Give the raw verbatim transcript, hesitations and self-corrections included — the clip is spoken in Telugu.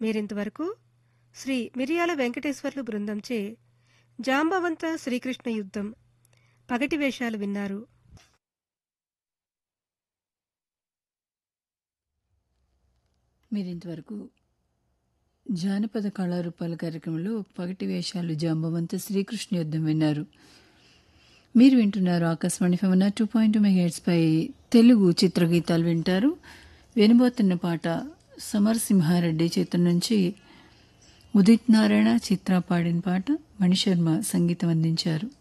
మీరింతవరకు శ్రీ మిరియాల వెంకటేశ్వర్లు బృందంచే జాంబవంత శ్రీకృష్ణ యుద్ధం పగటి వేషాలు విన్నారు. మీరింతవరకు జానపద కళారూపాల కార్యక్రమంలో పగటి వేషాలు జాంబవంత శ్రీకృష్ణ యుద్ధం విన్నారు. మీరు వింటున్నారు Akashvani ఫెవెన్ two point two megahertz పై తెలుగు చిత్రగీతాలు వింటారు. వినబోతున్న పాట సమరసింహారెడ్డి చిత్రం నుంచి ఉదిత్ నారాయణ చిత్ర పాడిన పాట. మణిశర్మ సంగీతం అందించారు.